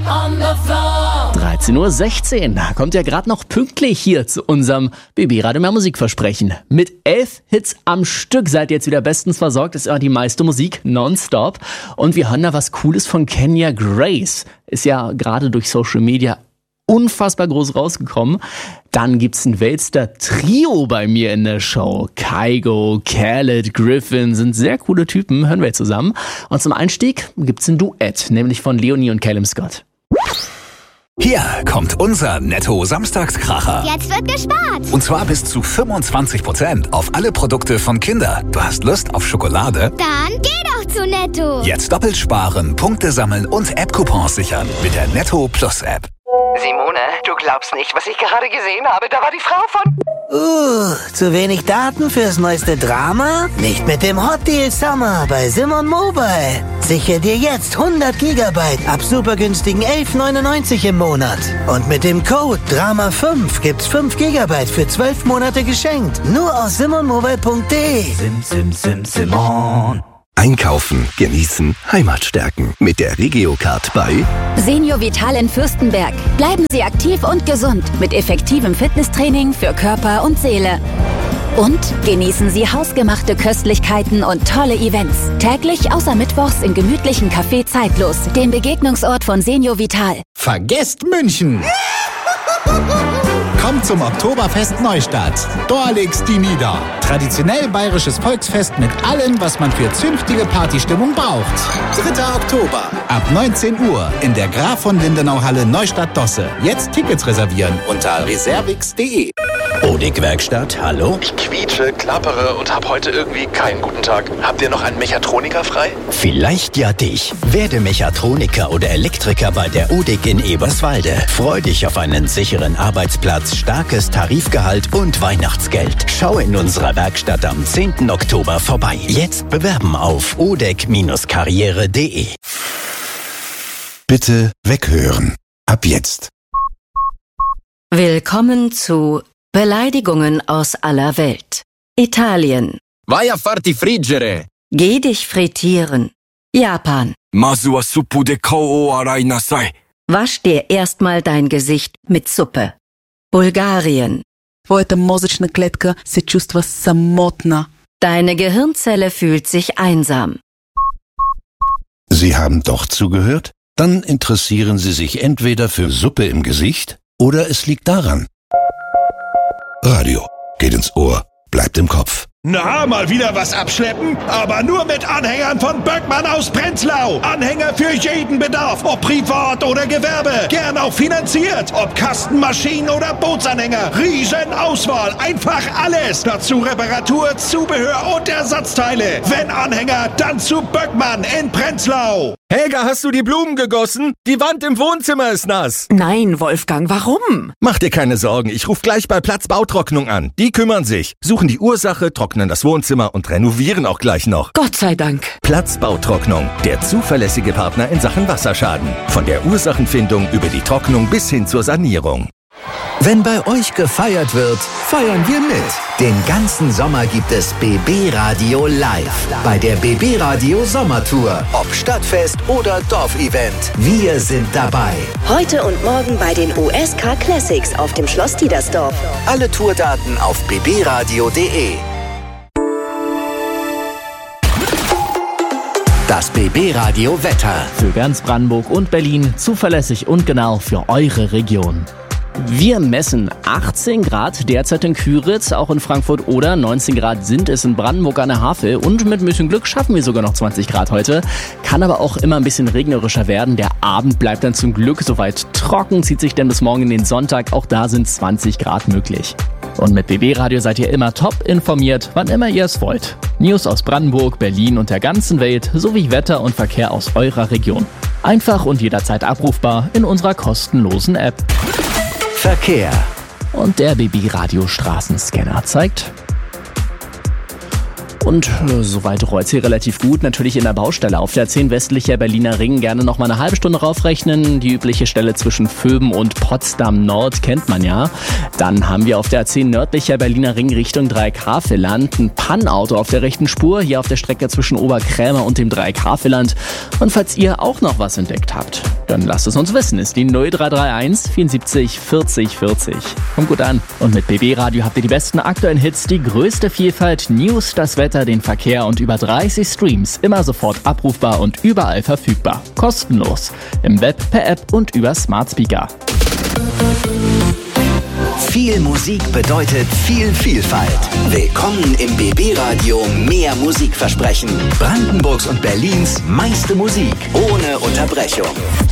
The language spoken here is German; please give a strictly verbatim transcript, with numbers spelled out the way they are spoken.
on the floor. dreizehn Uhr sechzehn, da kommt ja gerade noch pünktlich hier zu unserem B B Radio Mehr Musikversprechen. Mit elf Hits am Stück seid ihr jetzt wieder bestens versorgt, ist ja die meiste Musik nonstop. Und wir hören da was Cooles von Kenya Grace. Ist ja gerade durch Social Media unfassbar groß rausgekommen. Dann gibt's ein Weltster Trio bei mir in der Show. Kygo, Khaled, Griffin sind sehr coole Typen, hören wir zusammen. Und zum Einstieg gibt's ein Duett, nämlich von Leonie und Callum Scott. Hier kommt unser Netto-Samstagskracher. Jetzt wird gespart. Und zwar bis zu fünfundzwanzig Prozent auf alle Produkte von Kinder. Du hast Lust auf Schokolade? Dann geh doch zu Netto. Jetzt doppelt sparen, Punkte sammeln und App-Coupons sichern mit der Netto Plus App. Simone, du glaubst nicht, was ich gerade gesehen habe. Da war die Frau von... Uh, zu wenig Daten fürs neueste Drama? Nicht mit dem Hot Deal Summer bei Simon Mobile. Sichere dir jetzt hundert Gigabyte ab super günstigen elf neunundneunzig im Monat. Und mit dem Code Drama fünf gibt's fünf Gigabyte für zwölf Monate geschenkt. Nur aus simonmobile punkt de. Sim, sim, sim, Simon. Einkaufen, genießen, Heimat stärken. Mit der Regio-Card bei Senior Vital in Fürstenberg. Bleiben Sie aktiv und gesund mit effektivem Fitnesstraining für Körper und Seele. Und genießen Sie hausgemachte Köstlichkeiten und tolle Events. Täglich außer Mittwochs im gemütlichen Café Zeitlos, dem Begegnungsort von Senior Vital. Vergesst München! Kommt zum Oktoberfest Neustadt. Da legt's die nieder. Traditionell bayerisches Volksfest mit allem, was man für zünftige Partystimmung braucht. dritter Oktober. Ab neunzehn Uhr in der Graf von Lindenau Halle Neustadt-Dosse. Jetzt Tickets reservieren unter reservix punkt de. Odig-Werkstatt, hallo? Ich quietsche, klappere und hab heute irgendwie keinen guten Tag. Habt ihr noch einen Mechatroniker frei? Vielleicht ja dich. Werde Mechatroniker oder Elektriker bei der Odig in Eberswalde. Freu dich auf einen sicheren Arbeitsplatz, starkes Tarifgehalt und Weihnachtsgeld. Schau in unserer Werkstatt am zehnten Oktober vorbei. Jetzt bewerben auf odeg Karriere punkt de. Bitte weghören. Ab jetzt. Willkommen zu Beleidigungen aus aller Welt. Italien. Vai a farti friggere. Geh dich frittieren. Japan. Masu wa suppu de kao o arai nasai. Wasch dir erstmal dein Gesicht mit Suppe. Bulgarien. Твоята мозъчна клетка се чувства самотна. Deine Gehirnzelle fühlt sich einsam. Sie haben doch zugehört? Dann interessieren Sie sich entweder für Suppe im Gesicht oder es liegt daran. Radio geht ins Ohr, bleibt im Kopf. Na, mal wieder was abschleppen? Aber nur mit Anhängern von Böckmann aus Prenzlau. Anhänger für jeden Bedarf, ob privat oder Gewerbe. Gern auch finanziert, ob Kasten, Maschinen oder Bootsanhänger. Riesenauswahl, einfach alles. Dazu Reparatur, Zubehör und Ersatzteile. Wenn Anhänger, dann zu Böckmann in Prenzlau. Helga, hast du die Blumen gegossen? Die Wand im Wohnzimmer ist nass. Nein, Wolfgang, warum? Mach dir keine Sorgen, ich rufe gleich bei Platz Bautrocknung an. Die kümmern sich, suchen die Ursache, trocknen das Wohnzimmer und renovieren auch gleich noch. Gott sei Dank. Platz Bautrocknung, der zuverlässige Partner in Sachen Wasserschaden. Von der Ursachenfindung über die Trocknung bis hin zur Sanierung. Wenn bei euch gefeiert wird, feiern wir mit. Den ganzen Sommer gibt es B B Radio live. Bei der B B Radio Sommertour. Ob Stadtfest oder Dorfevent. Wir sind dabei. Heute und morgen bei den U S K Classics auf dem Schloss Diedersdorf. Alle Tourdaten auf b b radio punkt de. Das B B Radio Wetter. Für ganz Brandenburg und Berlin zuverlässig und genau für eure Region. Wir messen achtzehn Grad derzeit in Küritz, auch in Frankfurt oder neunzehn Grad sind es in Brandenburg an der Havel und mit ein bisschen Glück schaffen wir sogar noch zwanzig Grad heute. Kann aber auch immer ein bisschen regnerischer werden. Der Abend bleibt dann zum Glück soweit trocken, zieht sich dann bis morgen in den Sonntag. Auch da sind zwanzig Grad möglich. Und mit B B Radio seid ihr immer top informiert, wann immer ihr es wollt. News aus Brandenburg, Berlin und der ganzen Welt sowie Wetter und Verkehr aus eurer Region. Einfach und jederzeit abrufbar in unserer kostenlosen App. Verkehr. Und der B B Radio Straßenscanner zeigt Und äh, soweit rollt sie relativ gut. Natürlich in der Baustelle auf der zehn westlicher Berliner Ring. Gerne noch mal eine halbe Stunde raufrechnen. Die übliche Stelle zwischen Vöben und Potsdam Nord kennt man ja. Dann haben wir auf der zehn nördlicher Berliner Ring Richtung Dreieck-Havelland ein Pannauto auf der rechten Spur. Hier auf der Strecke zwischen Oberkrämer und dem Dreieck-Havelland. Und falls ihr auch noch was entdeckt habt, dann lasst es uns wissen. Ist die null drei drei eins vierundsiebzig vierzig vierzig. Kommt gut an. Und mit B B Radio habt ihr die besten aktuellen Hits, die größte Vielfalt, News, das Wetter, den Verkehr und über dreißig Streams. Immer sofort abrufbar und überall verfügbar. Kostenlos. Im Web, per App und über Smart Speaker. Viel Musik bedeutet viel Vielfalt. Willkommen im B B Radio Mehr Musikversprechen. Brandenburgs und Berlins meiste Musik ohne Unterbrechung.